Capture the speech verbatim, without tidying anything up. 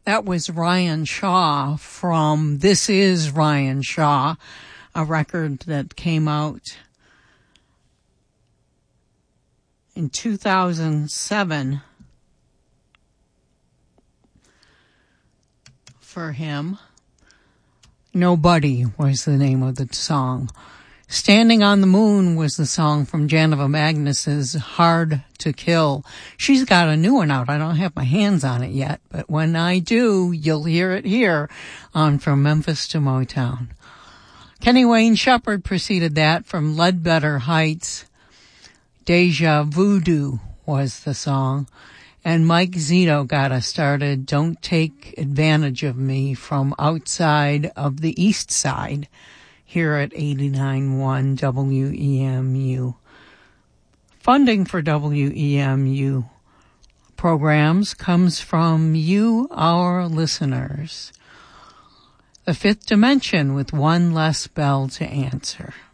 That was Ryan Shaw from This Is Ryan Shaw, a record that came out in two thousand seven for him. Nobody was the name of the song. Standing on the Moon was the song from Janova Magnus's Hard to Kill. She's got a new one out. I don't have my hands on it yet, but when I do, you'll hear it here on From Memphis to Motown. Kenny Wayne Shepherd preceded that from Ledbetter Heights. Deja Voodoo was the song. And Mike Zito got us started, Don't Take Advantage of Me, from Outside of the East Side, here at eighty-nine point one W E M U. Funding for W E M U programs comes from you, our listeners. The Fifth Dimension with One Less Bell to Answer.